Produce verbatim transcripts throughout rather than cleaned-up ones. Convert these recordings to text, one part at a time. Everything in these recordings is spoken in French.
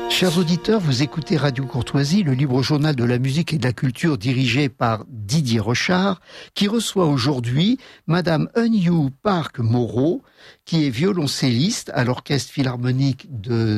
Chers auditeurs, vous écoutez Radio Courtoisie, le libre journal de la musique et de la culture dirigé par Didier Rochard, qui reçoit aujourd'hui Madame Eunyu Park Moreau, qui est violoncelliste à l'Orchestre Philharmonique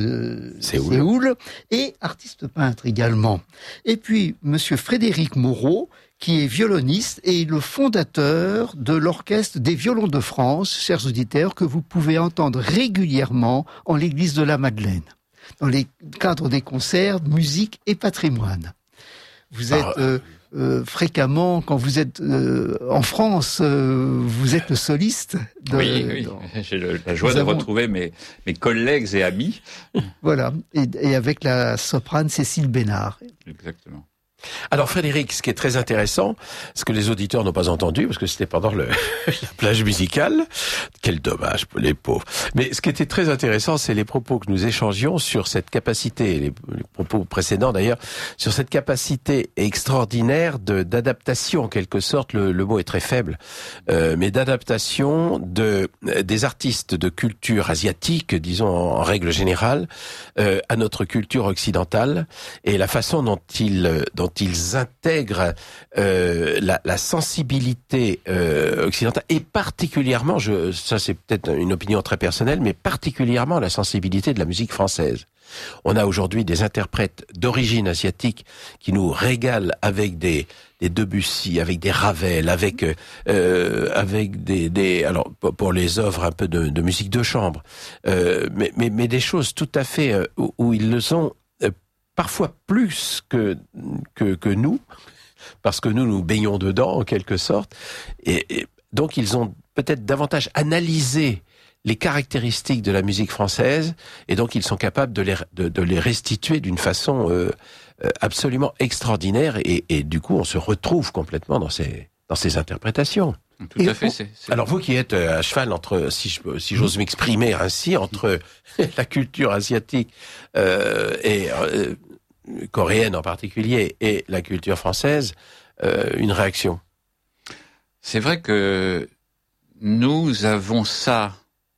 de Séoul, Séoul et artiste peintre également. Et puis Monsieur Frédéric Moreau, qui est violoniste et le fondateur de l'Orchestre des Violons de France, chers auditeurs, que vous pouvez entendre régulièrement en l'église de la Madeleine, dans les cadres des concerts, musique et patrimoine. Vous êtes euh, euh, fréquemment, quand vous êtes euh, en France, euh, vous êtes le soliste. De, oui, oui. Dans... J'ai le, la joie Nous de avons... retrouver mes, mes collègues et amis. Voilà, et, et avec la soprane Cécile Bénard. Exactement. Alors Frédéric, ce qui est très intéressant, ce que les auditeurs n'ont pas entendu, parce que c'était pendant le, la plage musicale, quel dommage pour les pauvres. Mais ce qui était très intéressant, c'est les propos que nous échangions sur cette capacité, les, les propos précédents d'ailleurs, sur cette capacité extraordinaire de, d'adaptation, en quelque sorte, le, le mot est très faible, euh, mais d'adaptation de, des artistes de culture asiatique, disons en, en règle générale, euh, à notre culture occidentale, et la façon dont ils, dont ils intègrent euh, la, la sensibilité euh, occidentale, et particulièrement, je, ça c'est peut-être une opinion très personnelle, mais particulièrement la sensibilité de la musique française. On a aujourd'hui des interprètes d'origine asiatique qui nous régalent avec des, des Debussy, avec des Ravel, avec euh, avec des, des alors pour les œuvres un peu de, de musique de chambre, euh, mais, mais mais des choses tout à fait euh, où, où ils le sont. Parfois plus que, que, que nous, parce que nous, nous baignons dedans, en quelque sorte. Et, et donc, ils ont peut-être davantage analysé les caractéristiques de la musique française, et donc ils sont capables de les, de, de les restituer d'une façon euh, absolument extraordinaire, et, et du coup, on se retrouve complètement dans ces, dans ces interprétations. Tout à fait. C'est, c'est... Alors vous qui êtes à cheval entre, si, je, si j'ose m'exprimer ainsi, entre la culture asiatique euh, et euh, coréenne en particulier et la culture française, euh, une réaction? C'est vrai que nous avons ça,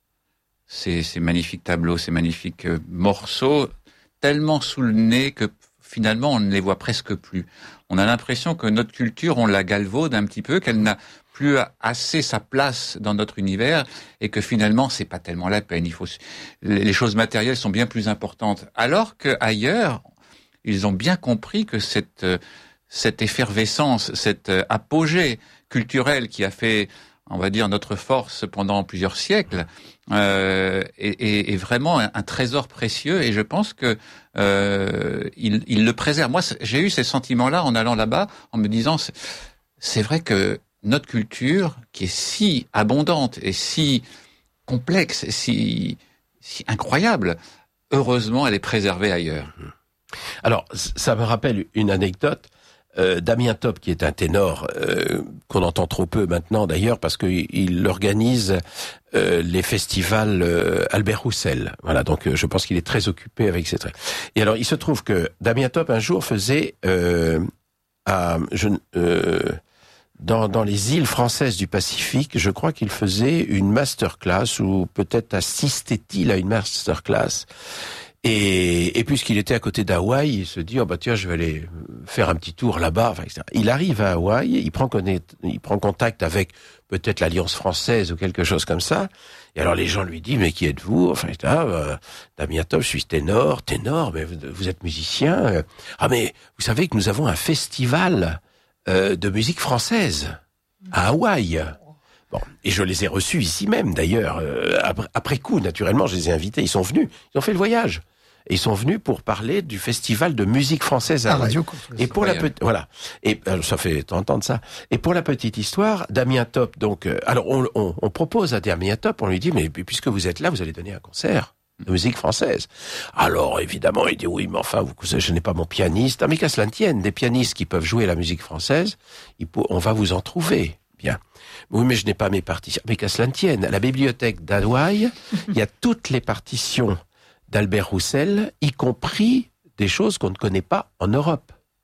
ces, ces magnifiques tableaux, ces magnifiques morceaux, tellement sous le nez que finalement on ne les voit presque plus. On a l'impression que notre culture, on la galvaude un petit peu, qu'elle n'a plus assez sa place dans notre univers, et que finalement c'est pas tellement la peine. Il faut, les choses matérielles sont bien plus importantes. Alors que ailleurs, ils ont bien compris que cette cette effervescence, cette apogée culturelle qui a fait, on va dire, notre force pendant plusieurs siècles, euh, est, est, est vraiment un, un trésor précieux. Et je pense que euh, il, il le préserve. Moi, j'ai eu ces sentiments-là en allant là-bas, en me disant, c'est, c'est vrai que notre culture, qui est si abondante et si complexe, et si, si incroyable, heureusement, elle est préservée ailleurs. Alors, ça me rappelle une anecdote. Euh, Damien Top, qui est un ténor euh, qu'on entend trop peu maintenant d'ailleurs, parce qu'il il organise euh, les festivals euh, Albert Roussel. Voilà, donc euh, je pense qu'il est très occupé avec ces traits. Et alors, il se trouve que Damien Top un jour faisait euh, à je euh, Dans, dans les îles françaises du Pacifique, je crois qu'il faisait une masterclass, ou peut-être assistait-il à une masterclass. Et, et puisqu'il était à côté d'Hawaï, il se dit, oh bah tiens, je vais aller faire un petit tour là-bas, enfin, et cetera. Il arrive à Hawaï, il prend, connect, il prend contact avec peut-être l'Alliance française ou quelque chose comme ça. Et alors les gens lui disent, mais qui êtes-vous? Enfin, et cetera. Euh, Damien Top, je suis ténor, ténor, mais vous, vous êtes musicien. Ah mais vous savez que nous avons un festival Euh, de musique française à Hawaï. Bon, et je les ai reçus ici même d'ailleurs. Euh, après, après coup, naturellement, je les ai invités. Ils sont venus, ils ont fait le voyage. Et ils sont venus pour parler du festival de musique française à Hawaï. Et pour la petite, voilà. Et alors, ça fait entendre ça. Et pour la petite histoire, Damien Top. Donc, euh, alors on, on, on propose à Damien Top, on lui dit, mais puisque vous êtes là, vous allez donner un concert de musique française. Alors, évidemment, il dit, oui, mais enfin, vous, je n'ai pas mon pianiste. Ah, mais qu'à cela ne tienne, des pianistes qui peuvent jouer la musique française, il peut, on va vous en trouver. Bien. Oui, mais je n'ai pas mes partitions. Mais qu'à cela ne tienne, à la bibliothèque d'Hawaï, il y a toutes les partitions d'Albert Roussel, y compris des choses qu'on ne connaît pas en Europe.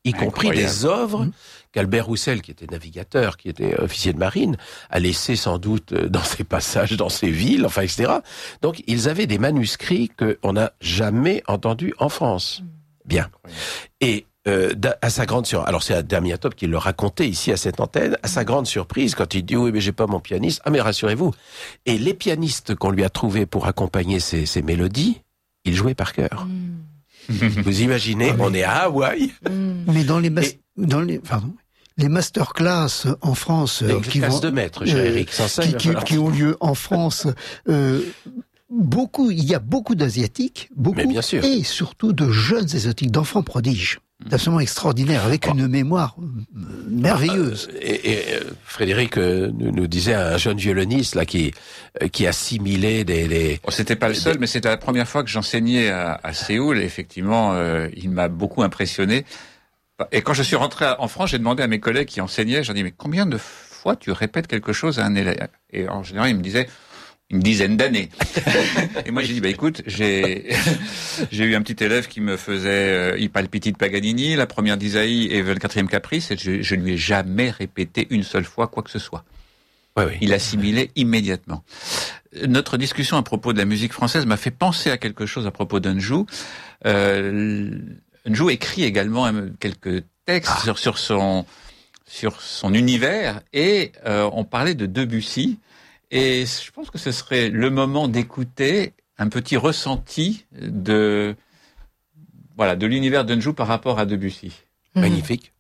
y compris Incroyable. des œuvres Mmh. qu'Albert Roussel, qui était navigateur, qui était officier de marine, a laissé sans doute dans ses passages, dans ses villes, enfin, et cetera. Donc, ils avaient des manuscrits qu'on n'a jamais entendus en France. Bien. Et euh, à sa grande surprise, alors c'est Damien Top qui le racontait ici à cette antenne, à sa grande surprise, quand il dit « Oui, mais j'ai pas mon pianiste », ah mais rassurez-vous. Et les pianistes qu'on lui a trouvés pour accompagner ces, ces mélodies, ils jouaient par cœur. Mm. Vous imaginez, Ah, mais- on est à Hawaï. Mm. Mais dans les, mas- Et- dans les, pardon, les masterclass en France euh, Les qui, classes vont, de maître, cher euh, Eric, sans ça, qui, il va qui- falloir- qui ont lieu en France, euh, beaucoup, il y a beaucoup d'asiatiques, beaucoup, Mais bien sûr. et surtout de jeunes asiatiques, d'enfants prodiges. C'est absolument extraordinaire, avec une mémoire euh, merveilleuse. Et, et, euh, Frédéric euh, nous, nous disait un jeune violoniste là qui euh, qui assimilait des, des Bon, c'était pas le seul, mais c'était la première fois que j'enseignais à, à Séoul. Et effectivement, euh, il m'a beaucoup impressionné. Et quand je suis rentré en France, j'ai demandé à mes collègues qui enseignaient, j'ai dit, mais combien de fois tu répètes quelque chose à un élève? Et en général, ils me disaient une dizaine d'années. Et moi, j'ai dit, bah écoute, j'ai j'ai eu un petit élève qui me faisait euh, Il Palpiti de Paganini, la première d'Isaïe et le quatrième caprice, et je, je lui ai jamais répété une seule fois quoi que ce soit. ouais, oui. Il assimilait immédiatement. Notre discussion à propos de la musique française m'a fait penser à quelque chose à propos d'Unju. Euh, Unju écrit également euh, quelques textes Ah. sur, sur son sur son univers, et euh, on parlait de Debussy, et je pense que ce serait le moment d'écouter un petit ressenti de voilà de l'univers d'Unju par rapport à Debussy. Magnifique.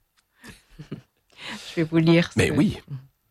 Je vais vous lire. Mais ce- oui.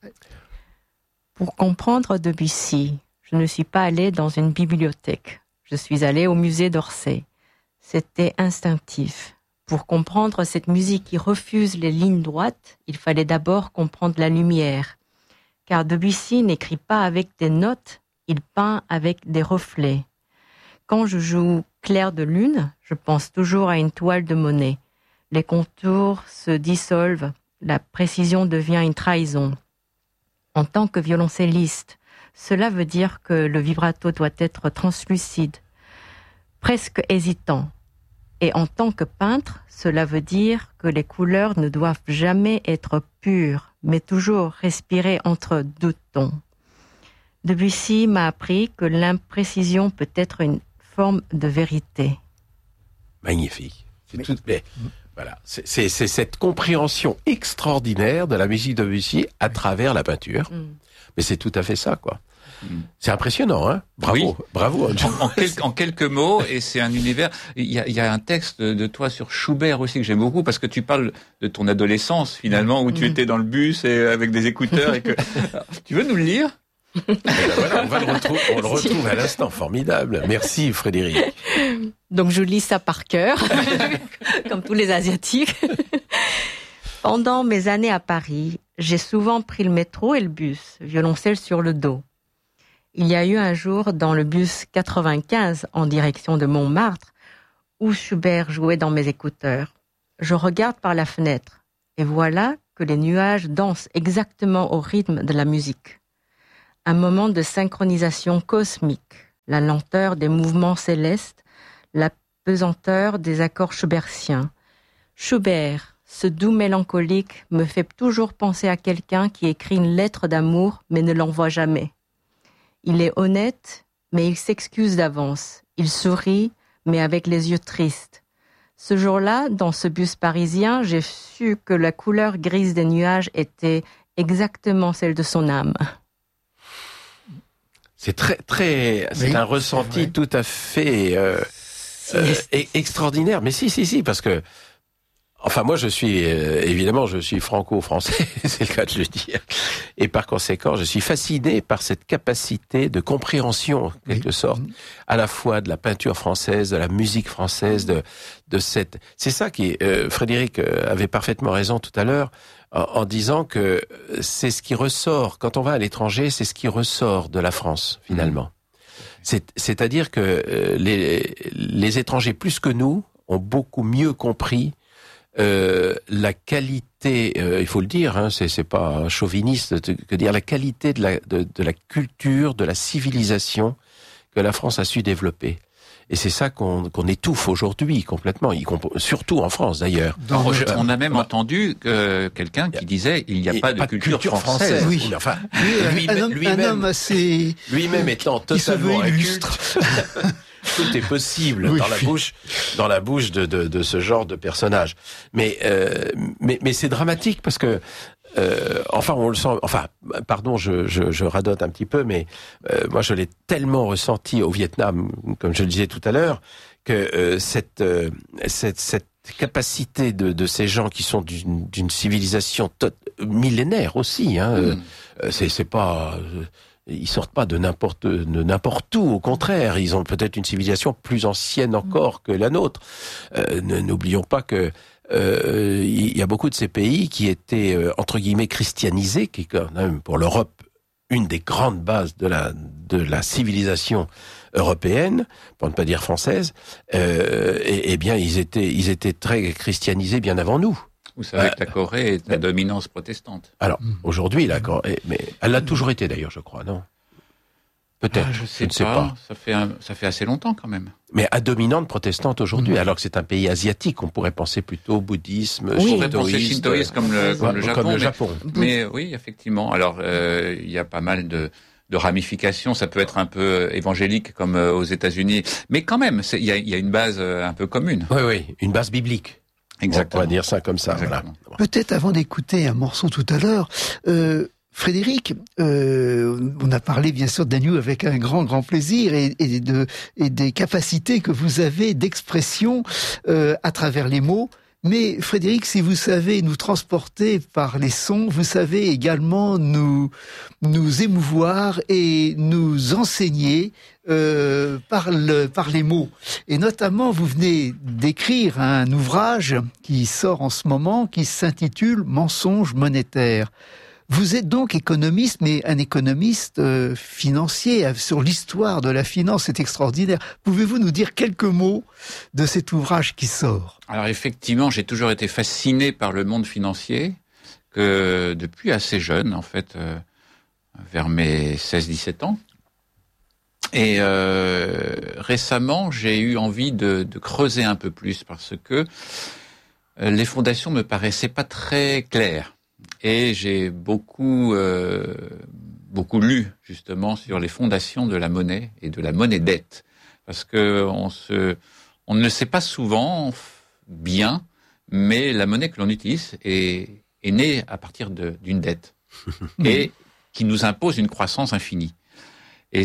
Pour comprendre Debussy, je ne suis pas allée dans une bibliothèque. Je suis allée au musée d'Orsay. C'était instinctif. Pour comprendre cette musique qui refuse les lignes droites, il fallait d'abord comprendre la lumière. Car Debussy n'écrit pas avec des notes, il peint avec des reflets. Quand je joue Clair de lune, je pense toujours à une toile de Monet. Les contours se dissolvent, la précision devient une trahison. En tant que violoncelliste, cela veut dire que le vibrato doit être translucide, presque hésitant. Et en tant que peintre, cela veut dire que les couleurs ne doivent jamais être pures, mais toujours respirer entre deux tons. Debussy m'a appris que l'imprécision peut être une forme de vérité. Magnifique. C'est Mais- tout, mais, voilà. C'est, c'est, c'est cette compréhension extraordinaire de la musique de Debussy à travers la peinture. Mais c'est tout à fait ça, quoi. Mm. C'est impressionnant, hein. Bravo. Oui. Bravo, Ange. En, en, quel- en quelques mots, et c'est un univers. Il y a, il y a un texte de toi sur Schubert aussi que j'aime beaucoup, parce que tu parles de ton adolescence finalement, où tu Mhm. étais dans le bus et avec des écouteurs et que. Tu veux nous le lire? Et ben voilà, on va le retrouver, on le retrouve à l'instant. Formidable. Merci, Frédéric. Donc je lis ça par cœur, comme tous les Asiatiques. Pendant mes années à Paris, j'ai souvent pris le métro et le bus, violoncelle sur le dos. Il y a eu un jour dans le bus quatre-vingt-quinze en direction de Montmartre où Schubert jouait dans mes écouteurs. Je regarde par la fenêtre et voilà que les nuages dansent exactement au rythme de la musique. Un moment de synchronisation cosmique, la lenteur des mouvements célestes, la pesanteur des accords schubertiens. Schubert, ce doux mélancolique, me fait toujours penser à quelqu'un qui écrit une lettre d'amour mais ne l'envoie jamais. Il est honnête, mais il s'excuse d'avance. Il sourit, mais avec les yeux tristes. Ce jour-là, dans ce bus parisien, j'ai su que la couleur grise des nuages était exactement celle de son âme. C'est très, très, c'est Oui, un c'est ressenti vrai. tout à fait euh, euh, e- extraordinaire. Mais si, si, si, parce que, enfin, moi, je suis euh, évidemment, je suis franco-français, c'est le cas de le dire, et par conséquent, je suis fasciné par cette capacité de compréhension, en quelque Oui. sorte, à la fois de la peinture française, de la musique française, de de cette. C'est ça qui, euh, Frédéric euh, avait parfaitement raison tout à l'heure. En, en disant que c'est ce qui ressort, quand on va à l'étranger, c'est ce qui ressort de la France, finalement. C'est, c'est-à-dire que euh, les, les étrangers, plus que nous, ont beaucoup mieux compris euh, la qualité, euh, il faut le dire, hein, c'est, c'est pas chauviniste de- que dire, la qualité de la, de, de la culture, de la civilisation que la France a su développer. Et c'est ça qu'on, qu'on étouffe aujourd'hui complètement, y comp- surtout en France d'ailleurs. Dans On, je, on a même entendu que quelqu'un qui disait il n'y a, a pas de pas culture, culture française. Oui. Oui, enfin, lui, un, homme, lui-même, un homme assez... lui-même étant totalement illustre. Tout est possible oui. dans la bouche, dans la bouche de, de, de ce genre de personnage. Mais, euh, mais, mais c'est dramatique parce que, euh, enfin, on le sent. Enfin, pardon, je, je, je radote un petit peu, mais euh, moi, je l'ai tellement ressenti au Vietnam, comme je le disais tout à l'heure, que euh, cette, euh, cette, cette capacité de, de ces gens qui sont d'une, d'une civilisation tot- millénaire aussi. Hein, mmh. euh, c'est, c'est pas. Euh, Ils sortent pas de n'importe de n'importe où, au contraire, ils ont peut-être une civilisation plus ancienne encore que la nôtre. Euh, n'oublions pas que euh, il y a beaucoup de ces pays qui étaient euh, entre guillemets christianisés, qui est quand même pour l'Europe une des grandes bases de la de la civilisation européenne, pour ne pas dire française. Euh, et, et bien, ils étaient ils étaient très christianisés bien avant nous. Vous savez euh, que la Corée est la dominance protestante. Alors, aujourd'hui, la Corée, mais elle l'a toujours été d'ailleurs, je crois, non? Peut-être, ah, je, sais je ne sais pas. pas. Ça fait, un, ça fait assez longtemps quand même. Mais à dominante protestante aujourd'hui, mmh. alors que c'est un pays asiatique, on pourrait penser plutôt au bouddhisme, oui, on pourrait penser shintoïsme comme le, comme le Japon. Comme le mais, Japon. Mais oui, effectivement. Alors, euh, il y a pas mal de... de ramifications, ça peut être un peu évangélique comme aux États-Unis, mais quand même, il y a, y a une base un peu commune. Oui, oui, une base biblique. Exactement. On va dire ça comme ça. Voilà. Peut-être avant d'écouter un morceau tout à l'heure, euh, Frédéric, euh, on a parlé bien sûr d'Agnew avec un grand grand plaisir et, et, de, et des capacités que vous avez d'expression euh, à travers les mots. Mais Frédéric, si vous savez nous transporter par les sons, vous savez également nous nous émouvoir et nous enseigner euh, par le par les mots. Et notamment, vous venez d'écrire un ouvrage qui sort en ce moment, qui s'intitule Mensonges monétaires. Vous êtes donc économiste, mais un économiste euh, financier, sur l'histoire de la finance, c'est extraordinaire. Pouvez-vous nous dire quelques mots de cet ouvrage qui sort ? Alors effectivement, j'ai toujours été fasciné par le monde financier, que depuis assez jeune, en fait, euh, vers mes seize dix-sept ans. Et euh, récemment, j'ai eu envie de, de creuser un peu plus, parce que les fondations me paraissaient pas très claires. Et j'ai beaucoup, euh, beaucoup lu justement sur les fondations de la monnaie et de la monnaie-dette, parce que on se, on ne le sait pas souvent bien, mais la monnaie que l'on utilise est, est née à partir de, d'une dette et qui nous impose une croissance infinie. Et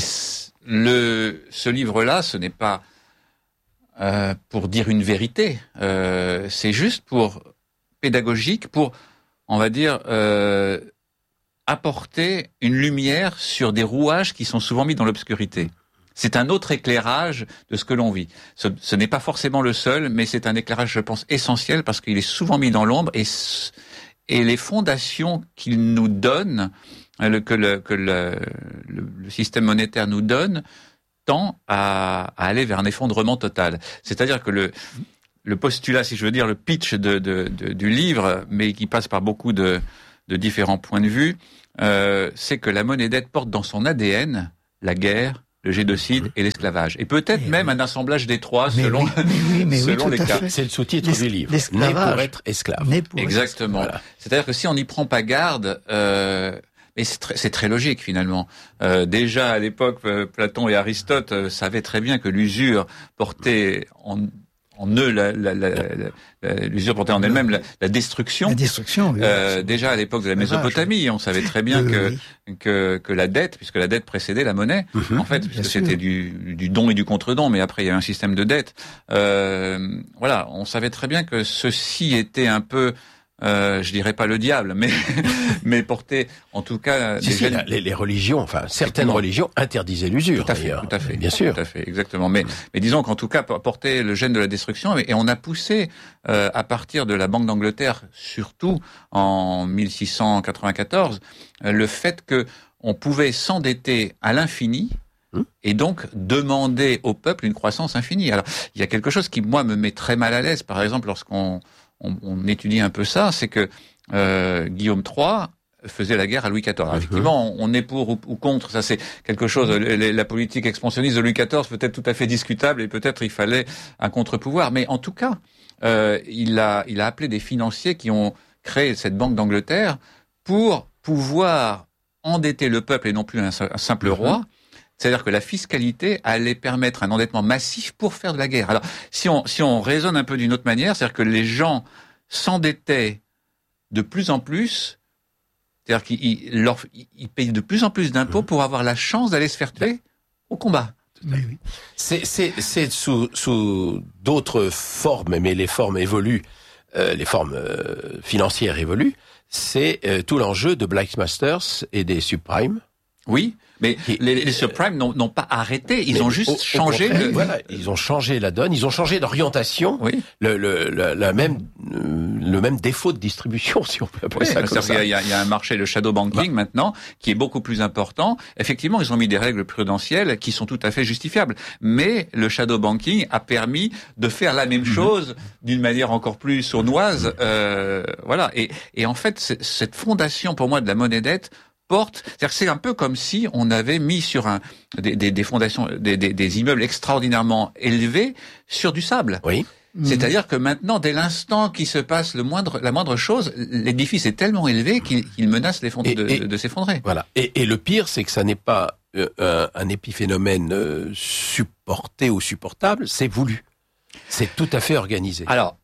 le, ce livre-là, ce n'est pas euh, pour dire une vérité, euh, c'est juste pour pédagogique, pour on va dire, euh, apporter une lumière sur des rouages qui sont souvent mis dans l'obscurité. C'est un autre éclairage de ce que l'on vit. Ce, ce n'est pas forcément le seul, mais c'est un éclairage, je pense, essentiel, parce qu'il est souvent mis dans l'ombre, et, et les fondations qu'il nous donne, le, que, le, que le, le, le système monétaire nous donne, tend à, à aller vers un effondrement total. C'est-à-dire que le... le postulat, si je veux dire, le pitch de, de, de, du livre, mais qui passe par beaucoup de, de différents points de vue, euh, c'est que la monnaie-dette porte dans son A D N la guerre, le génocide et l'esclavage. Et peut-être mais même oui. un assemblage des trois, mais selon, oui, mais oui, mais selon oui, les cas. Fait. C'est le sous-titre du livre. Né pour être esclave. Pour Exactement. Voilà. C'est-à-dire que si on n'y prend pas garde... Euh, Et c'est très, c'est très logique finalement. Euh, déjà à l'époque, euh, Platon et Aristote euh, savaient très bien que l'usure portait en en eux, la, la, la, la, l'usure portait en elle-même la, la destruction. La destruction, oui. Euh, déjà à l'époque de la Mésopotamie, on savait très bien euh, que, oui. que que la dette, puisque la dette précédait la monnaie, mm-hmm, en fait, puisque c'était du, du don et du contre-don, mais après il y a un système de dette. Euh, voilà, on savait très bien que ceci était un peu... Euh, je dirais pas le diable, mais mais porter en tout cas si, des si, jeunes... les, les religions, enfin certaines religions interdisaient l'usure. Tout à fait, d'ailleurs. tout à fait, bien sûr, tout à fait, exactement. Mais mais disons qu'en tout cas porter le gène de la destruction, et on a poussé euh, à partir de la Banque d'Angleterre, surtout en mille six cent quatre-vingt-quatorze, euh, le fait que on pouvait s'endetter à l'infini. Et donc demander au peuple une croissance infinie. Alors il y a quelque chose qui moi me met très mal à l'aise. Par exemple, lorsqu'on on, on étudie un peu ça, c'est que euh, Guillaume trois faisait la guerre à Louis quatorze. Alors, effectivement, on est pour ou, ou contre, ça c'est quelque chose, la politique expansionniste de Louis quatorze peut être tout à fait discutable et peut-être il fallait un contre-pouvoir. Mais en tout cas, euh, il a, il a appelé des financiers qui ont créé cette Banque d'Angleterre pour pouvoir endetter le peuple et non plus un, un simple roi. C'est-à-dire que la fiscalité allait permettre un endettement massif pour faire de la guerre. Alors, si on, si on raisonne un peu d'une autre manière, c'est-à-dire que les gens s'endettaient de plus en plus, c'est-à-dire qu'ils leur, ils payent de plus en plus d'impôts pour avoir la chance d'aller se faire tuer au combat. Mais oui. C'est, c'est, c'est sous, sous d'autres formes, mais les formes évoluent, euh, les formes euh, financières évoluent. C'est euh, tout l'enjeu de Black Masters et des subprimes. Oui, mais Et, les, les subprimes n'ont, n'ont pas arrêté, ils ont juste au, au changé. contraire, le... Voilà, ils ont changé la donne, ils ont changé d'orientation. Oui. Le, le, le, la même, le même défaut de distribution, si on peut appeler Oui, ça comme ça. il y, a, il y a un marché, le shadow banking bah. maintenant, qui est beaucoup plus important. Effectivement, ils ont mis des règles prudentielles qui sont tout à fait justifiables. Mais le shadow banking a permis de faire la même chose mmh. d'une manière encore plus sournoise. Euh, voilà. Et, et en fait, cette fondation, pour moi, de la monnaie dette, porte, c'est-à-dire que c'est un peu comme si on avait mis sur un des, des, des fondations, des, des, des immeubles extraordinairement élevés sur du sable. Oui. C'est-à-dire que maintenant, dès l'instant qu'il se passe le moindre, la moindre chose, l'édifice est tellement élevé qu'il, qu'il menace de, de, de s'effondrer. Voilà. Et, et le pire, c'est que ça n'est pas euh, un, un épiphénomène euh, supporté ou supportable, c'est voulu. C'est tout à fait organisé. Alors,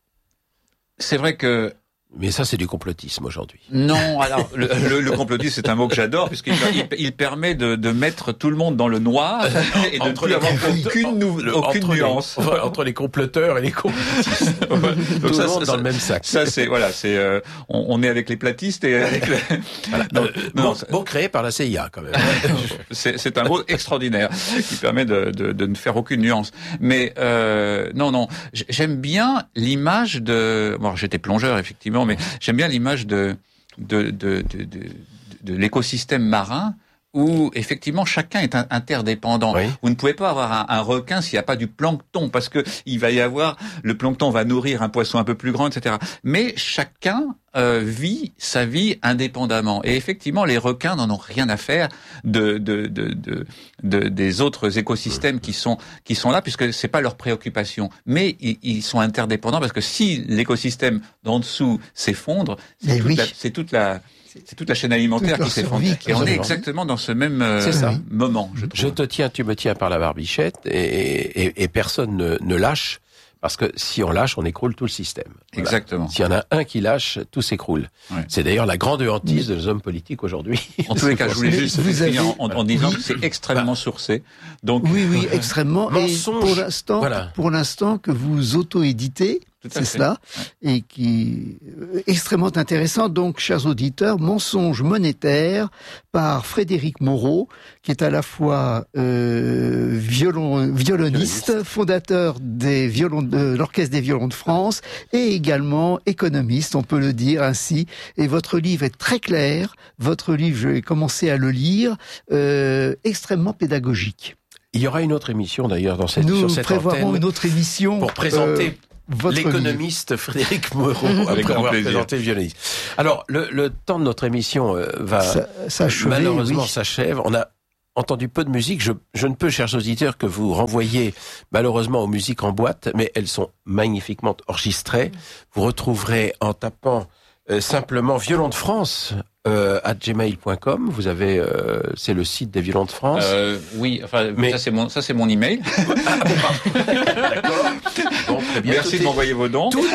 c'est vrai que mais ça, c'est du complotisme aujourd'hui. Non, alors le, le, le complotisme, c'est un mot que j'adore puisqu'il il, il permet de, de mettre tout le monde dans le noir et de ne plus avoir aucune, nou, le, aucune entre nuance les, entre les comploteurs et les complotistes. Voilà. Tout Donc ça, le monde ça, dans le même sac. Ça, c'est voilà, c'est euh, on, on est avec les platistes et avec. Les... Voilà. Non, euh, non, bon, bon créé par la C I A quand même. c'est, c'est un mot extraordinaire qui permet de, de, de ne faire aucune nuance. Mais euh, non, non, j'aime bien l'image de. Bon, j'étais plongeur effectivement, mais j'aime bien l'image de de de de, de, de l'écosystème marin où effectivement chacun est interdépendant. Oui. Vous ne pouvez pas avoir un, un requin s'il n'y a pas du plancton, parce que il va y avoir le plancton va nourrir un poisson un peu plus grand, et cetera. Mais chacun euh, vit sa vie indépendamment. Et effectivement, les requins n'en ont rien à faire de, de, de, de, de des autres écosystèmes qui sont qui sont là, puisque c'est pas leur préoccupation. Mais ils, ils sont interdépendants parce que si l'écosystème d'en dessous s'effondre, c'est toute, oui. la, c'est toute la C'est toute la chaîne alimentaire qui s'effondre. Et on est exactement dans ce même euh, moment, je trouve. Je te tiens, tu me tiens par la barbichette et, et, et personne ne, ne lâche, parce que si on lâche, on écroule tout le système. Voilà. Exactement. S'il y en a un qui lâche, tout s'écroule. Ouais. C'est d'ailleurs la grande hantise de nos hommes politiques aujourd'hui. En tous les cas, je voulais juste vous finir avez... en, en disant oui. que c'est extrêmement bah. sourcé. Donc oui, oui, extrêmement. Mensonge. Et pour l'instant, voilà. pour l'instant que vous auto-éditez, c'est fait. cela, ouais. et qui est extrêmement intéressant. Donc, chers auditeurs, Mensonge monétaire par Frédéric Moreau, qui est à la fois euh, violon, violoniste, fondateur des violons de l'Orchestre des violons de France, et également économiste, on peut le dire ainsi. Et votre livre est très clair. Votre livre, je vais commencer à le lire, euh, extrêmement pédagogique. Il y aura une autre émission d'ailleurs dans cette Nous sur cette prévoirons antenne une autre émission pour présenter. Euh, Votre l'économiste livre. Frédéric Moreau, avec avoir plaisir. présenté le violoniste. Alors, le, le temps de notre émission euh, va ça, ça malheureusement oui. s'achève. On a entendu peu de musique. Je, je ne peux, chers auditeurs, que vous renvoyer malheureusement aux musiques en boîte, mais elles sont magnifiquement enregistrées. Vous retrouverez en tapant euh, simplement Violon de France euh, à gmail point com. Vous avez, euh, c'est le site des Violons de France. Euh, oui, enfin, mais ça c'est mon, ça c'est mon email. Ah, bon, d'accord. Bon, très bien. Merci de m'envoyer vos dons. Tout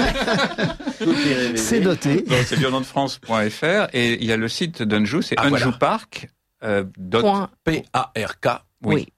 est, tout est c'est noté. Donc, c'est violon de france point f r et il y a le site d'Unju, c'est ah, Unju Park. Euh, dot P A R K. Oui. oui.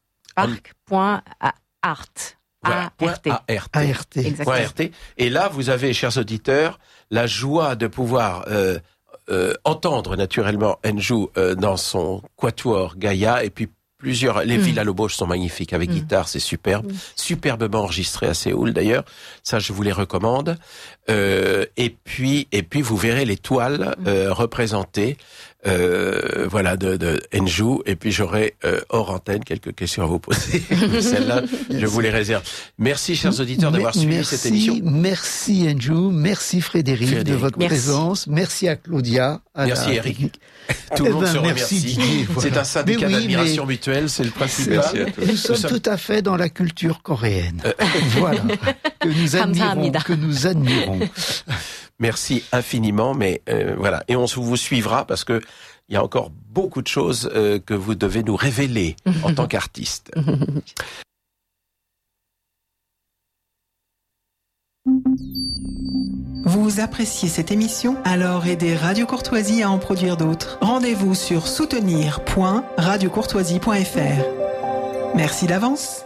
Park.art. Voilà, point A R T. Point R T. Et là, vous avez, chers auditeurs, la joie de pouvoir euh, euh, entendre naturellement Unju euh, dans son quatuor Gaïa, et puis plusieurs. Les mmh. Villa-Lobos sont magnifiques avec mmh. guitare, c'est superbe, mmh. superbement enregistré à Séoul d'ailleurs. Ça, je vous les recommande. Euh, et puis, et puis, vous verrez les toiles euh, représentées euh, voilà, de, de N'Jou, et puis j'aurai euh, hors antenne quelques questions à vous poser. Celles-là, je vous les réserve. Merci, chers auditeurs, d'avoir suivi merci, cette émission. Merci N'Jou, merci Frédéric, Frédéric. de votre merci. présence. Merci à Claudia. À merci la... Eric. Tout le eh monde ben, se merci remercie. Didier, voilà. C'est un syndicat oui, d'admiration mais... mutuelle, c'est le principal. Nous, nous sommes tout à fait dans la culture coréenne. Euh... voilà. Que nous admirons. que nous admirons. Merci infiniment, mais euh, voilà. Et on vous suivra parce que il y a encore beaucoup de choses euh, que vous devez nous révéler en tant qu'artiste. Vous appréciez cette émission? Alors aidez Radio Courtoisie à en produire d'autres. Rendez-vous sur soutenir point radio courtoisie point f r. Merci d'avance.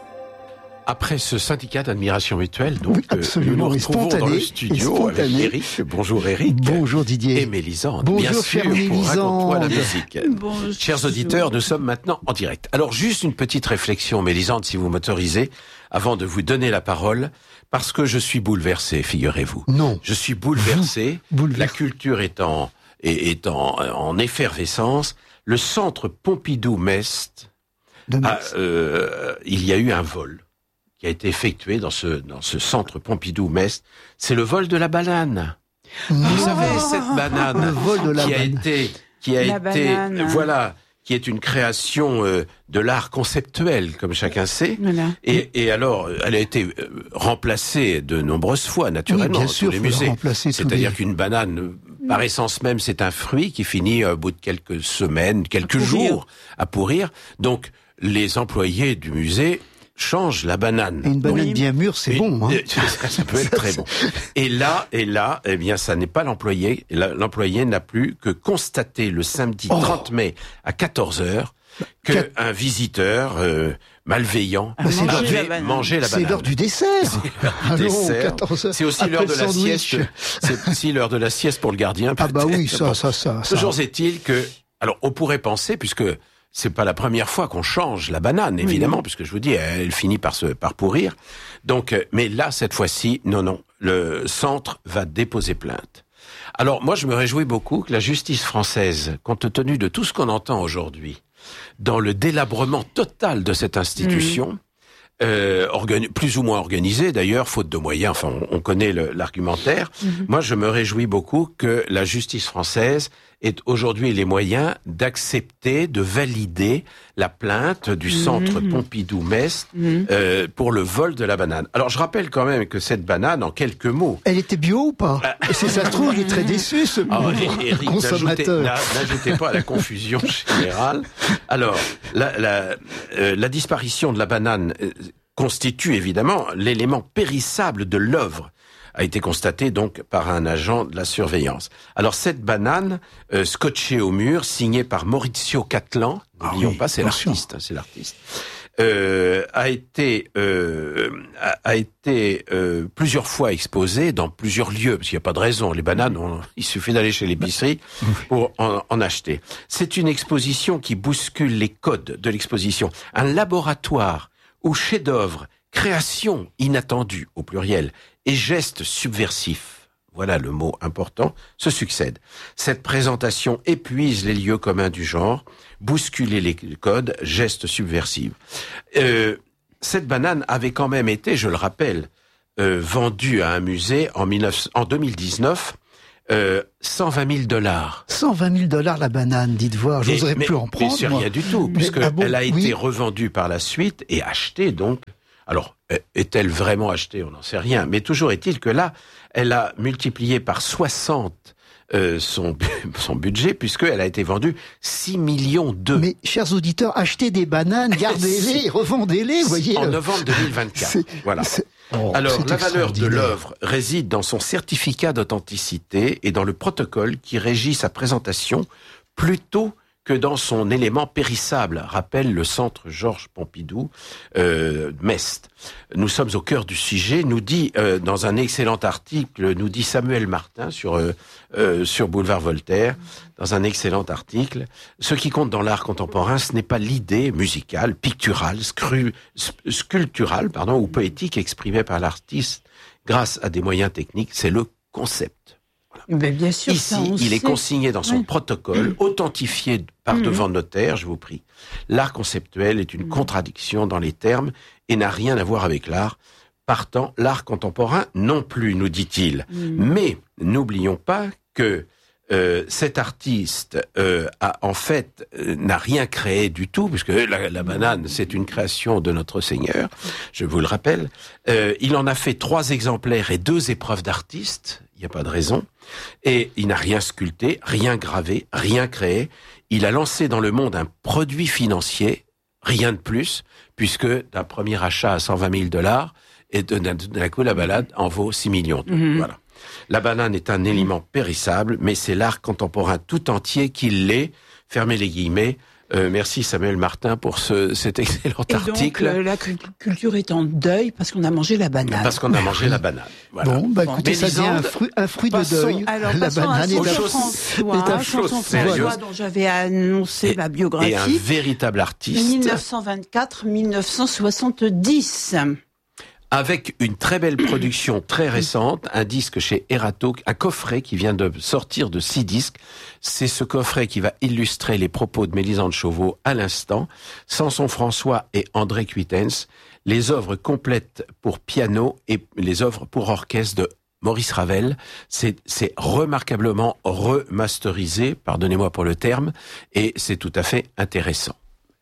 Après ce syndicat d'admiration mutuelle, donc, oui, nous nous retrouvons dans le studio avec Eric. Bonjour Eric. Bonjour Didier. Et Mélisande. Bonjour, bien sûr, pour Raconte-toi la musique. Bonjour. Chers auditeurs, nous sommes maintenant en direct. Alors, juste une petite réflexion, Mélisande, si vous m'autorisez, avant de vous donner la parole, parce que je suis bouleversé, figurez-vous. Non. Je suis bouleversé. Bouleversé. La culture est en, est, est en, en effervescence. Le centre Pompidou-Metz, a, euh, il y a eu un vol qui a été effectué dans ce dans ce centre Pompidou-Metz, c'est le vol de la banane. Vous oh, savez cette banane le vol de la qui a banane. été qui a la été banane. voilà, qui est une création euh, de l'art conceptuel comme chacun sait. Voilà. Et et alors elle a été euh, remplacée de nombreuses fois naturellement oui, bien dans sûr, tous les faut la musées. remplacer C'est-à-dire les... qu'une banane par essence même, c'est un fruit qui finit au bout de quelques semaines, quelques jours à pourrir. Donc les employés du musée change la banane. Et une banane oui. bien mûre, c'est bon. Hein. Ça peut être très bon. Et là, et là, eh bien, ça n'est pas l'employé. L'employé n'a plus que constaté le samedi oh. trente mai à quatorze heures que Quat... un visiteur euh, malveillant ah, c'est avait la mangé la banane. C'est l'heure du dessert. C'est l'heure du dessert. C'est aussi l'heure de la sieste. C'est aussi l'heure de la sieste pour le gardien. Ah bah oui, ça, ça, ça. Toujours ça. Est-il que, alors, on pourrait penser, puisque c'est pas la première fois qu'on change la banane, évidemment, oui. puisque je vous dis, elle finit par se par pourrir. Donc, mais là, cette fois-ci, non, non, le centre va déposer plainte. Alors, moi, je me réjouis beaucoup que la justice française, compte tenu de tout ce qu'on entend aujourd'hui, dans le délabrement total de cette institution, mmh. euh, organi- plus ou moins organisée d'ailleurs, faute de moyens, enfin, on, on connaît le, l'argumentaire. Mmh. Moi, je me réjouis beaucoup que la justice française ait aujourd'hui les moyens d'accepter, de valider la plainte du centre mmh. Pompidou-Metz mmh. euh, pour le vol de la banane. Alors, je rappelle quand même que cette banane, en quelques mots... Elle était bio ou pas ah. Si ça se trouve, il est très déçu, ce oh, Eric, consommateur. N'ajoutez, n'ajoutez pas à la confusion générale. Alors, la, la, euh, la disparition de la banane euh, constitue évidemment l'élément périssable de l'œuvre, a été constaté donc par un agent de la surveillance. Alors cette banane euh, scotchée au mur, signée par Maurizio Cattelan, n'oublions ah oui, pas, c'est l'artiste, c'est l'artiste, euh, a été euh, a, a été euh, plusieurs fois exposée dans plusieurs lieux, parce qu'il n'y a pas de raison. Les bananes, on, il suffit d'aller chez l'épicerie pour en, en acheter. C'est une exposition qui bouscule les codes de l'exposition, un laboratoire où chef-d'œuvre, création inattendue au pluriel et gestes subversifs, voilà le mot important, se succèdent. Cette présentation épuise les lieux communs du genre, bousculer les codes, gestes subversifs. Euh, cette banane avait quand même été, je le rappelle, euh, vendue à un musée en, dix-neuf, en deux mille dix-neuf, euh, cent vingt mille dollars. cent vingt mille dollars la banane, dites voir, j'oserais plus en prendre. Mais c'est rien du tout, puisque ah bon, elle a oui. été revendue par la suite et achetée donc. Alors, est-elle vraiment achetée? On n'en sait rien. Mais toujours est-il que là, elle a multiplié par soixante euh, son, son budget, puisqu'elle a été vendue six millions d'eux. Mais, chers auditeurs, achetez des bananes, gardez-les, revendez-les, voyez. En novembre deux mille vingt-quatre. C'est, voilà. C'est, oh, Alors, c'est la valeur de l'œuvre réside dans son certificat d'authenticité et dans le protocole qui régit sa présentation, plutôt que dans son élément périssable, rappelle le centre Georges Pompidou, euh, Metz. Nous sommes au cœur du sujet, nous dit, euh, dans un excellent article, nous dit Samuel Martin sur, euh, euh, sur Boulevard Voltaire, dans un excellent article, ce qui compte dans l'art contemporain, ce n'est pas l'idée musicale, picturale, scru, sculpturale, pardon, ou poétique exprimée par l'artiste grâce à des moyens techniques, c'est le concept. Mais bien sûr, Ici, ça, on il est sait. consigné dans son Oui. protocole, authentifié par Mhm. devant notaire, je vous prie. L'art conceptuel est une Mhm. contradiction dans les termes et n'a rien à voir avec l'art. Partant, l'art contemporain non plus, nous dit-il. Mhm. Mais n'oublions pas que euh, cet artiste euh, a en fait euh, n'a rien créé du tout, puisque la, la banane c'est une création de notre Seigneur, je vous le rappelle. Euh, il en a fait trois exemplaires et deux épreuves d'artiste. Il n'y a pas de raison. Et il n'a rien sculpté, rien gravé, rien créé. Il a lancé dans le monde un produit financier, rien de plus, puisque d'un premier achat à cent vingt mille dollars, et de, de, de la coup, la balade en vaut six millions. Mhm. Voilà. La banane est un élément périssable, mais c'est l'art contemporain tout entier qui l'est. Fermez les guillemets. Euh, merci Samuel Martin pour ce, cet excellent Et donc, article. euh, la cu- culture est en deuil parce qu'on a mangé la banane. Parce qu'on a mangé la banane. Voilà. Bon, bah écoutez, ça devient un Mélisande, fruit, un fruit de passons- deuil. Alors, la passons à banane est Chanson un Chanson chose- François, est un chose Chanson sérieuse. François dont j'avais annoncé Et- la et un biographie. véritable artiste. dix-neuf cent vingt-quatre à dix-neuf cent soixante-dix. Avec une très belle production très récente, un disque chez Erato, un coffret qui vient de sortir de six disques. C'est ce coffret qui va illustrer les propos de Mélisande Chauveau à l'instant. Samson François et André Cuitens, les œuvres complètes pour piano et les œuvres pour orchestre de Maurice Ravel. C'est, c'est remarquablement remasterisé, pardonnez-moi pour le terme, et c'est tout à fait intéressant.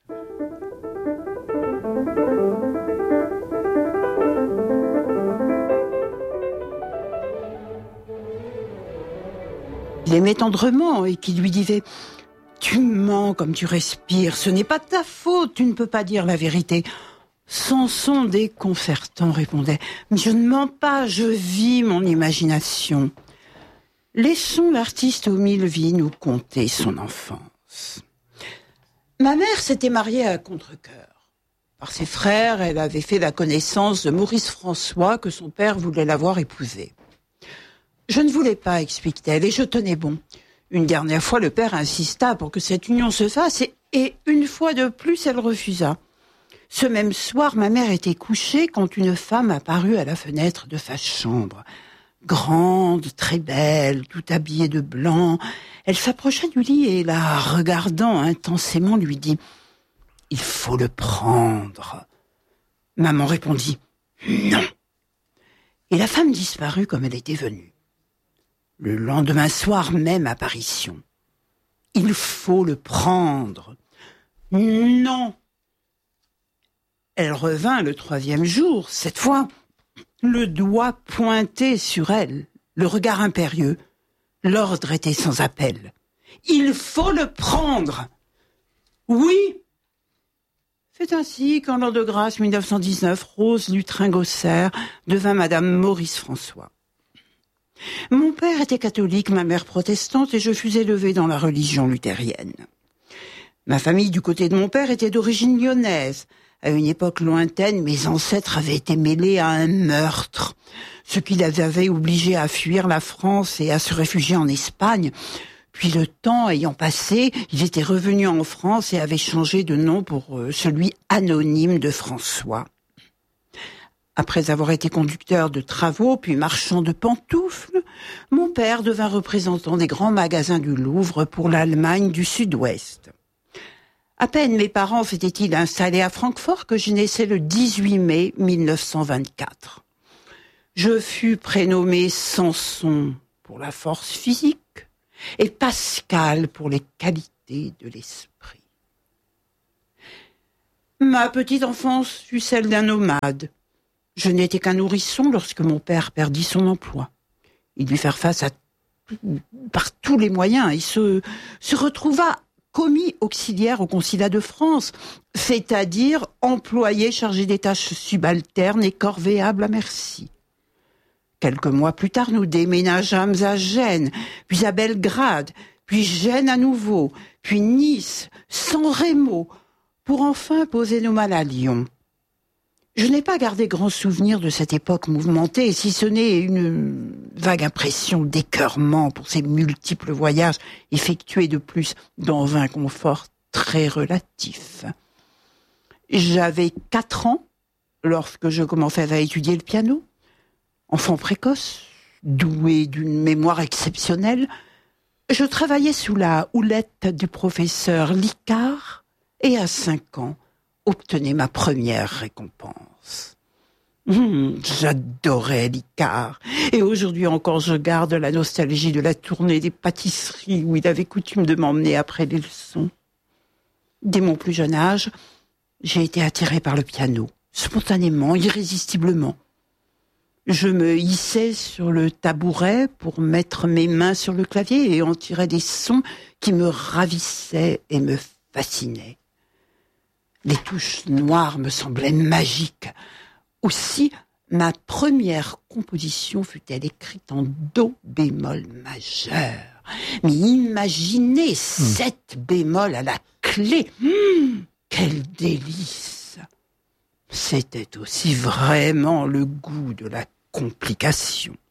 Il aimait tendrement et qui lui disait « Tu mens comme tu respires, ce n'est pas ta faute, tu ne peux pas dire la vérité. » Samson déconcertant répondait « Mais je ne mens pas, je vis mon imagination. » Laissons l'artiste aux mille vies nous conter son enfance. Ma mère s'était mariée à contre-cœur. Par ses frères, elle avait fait la connaissance de Maurice François que son père voulait l'avoir épousé. Je ne voulais pas, explique-t-elle, et je tenais bon. Une dernière fois, le père insista pour que cette union se fasse, et, et une fois de plus, elle refusa. Ce même soir, ma mère était couchée quand une femme apparut à la fenêtre de sa chambre. Grande, très belle, tout habillée de blanc, elle s'approcha du lit et, la regardant intensément, lui dit « Il faut le prendre. » Maman répondit « Non. » Et la femme disparut comme elle était venue. Le lendemain soir, même apparition. « Il faut le prendre. »« Non. » Elle revint le troisième jour, cette fois, le doigt pointé sur elle, le regard impérieux. L'ordre était sans appel. « Il faut le prendre. »« Oui. » C'est ainsi qu'en l'an de grâce mille neuf cent dix-neuf, Rose Lutrin-Gosser devint Madame Maurice François. Mon père était catholique, ma mère protestante, et je fus élevée dans la religion luthérienne. Ma famille du côté de mon père était d'origine lyonnaise. À une époque lointaine, mes ancêtres avaient été mêlés à un meurtre, ce qui les avait obligés à fuir la France et à se réfugier en Espagne. Puis le temps ayant passé, ils étaient revenus en France et avaient changé de nom pour celui anonyme de François. Après avoir été conducteur de travaux, puis marchand de pantoufles, mon père devint représentant des grands magasins du Louvre pour l'Allemagne du Sud-Ouest. À peine mes parents s'étaient-ils installés à Francfort que je naissais le dix-huit mai mille neuf cent vingt-quatre. Je fus prénommé Samson pour la force physique et Pascal pour les qualités de l'esprit. Ma petite enfance fut celle d'un nomade. Je n'étais qu'un nourrisson lorsque mon père perdit son emploi. Il dut faire face à par tous les moyens. Il se, se retrouva commis auxiliaire au consulat de France, c'est-à-dire employé chargé des tâches subalternes et corvéable à merci. Quelques mois plus tard, nous déménageâmes à Gênes, puis à Belgrade, puis Gênes à nouveau, puis Nice, San Remo, pour enfin poser nos malles à Lyon. Je n'ai pas gardé grand souvenir de cette époque mouvementée, si ce n'est une vague impression d'écœurement pour ces multiples voyages effectués de plus dans un confort très relatif. J'avais quatre ans lorsque je commençais à étudier le piano. Enfant précoce, doué d'une mémoire exceptionnelle, je travaillais sous la houlette du professeur Licard et à cinq ans, obtenais ma première récompense. Hum, j'adorais Licard. Et aujourd'hui encore, je garde la nostalgie de la tournée des pâtisseries où il avait coutume de m'emmener après les leçons. Dès mon plus jeune âge, j'ai été attirée par le piano, spontanément, irrésistiblement. Je me hissais sur le tabouret pour mettre mes mains sur le clavier et en tirer des sons qui me ravissaient et me fascinaient. Les touches noires me semblaient magiques. Aussi, ma première composition fut-elle écrite en do bémol majeur. Mais imaginez sept bémol à la clé. Mmh, quel délice! C'était aussi vraiment le goût de la complication.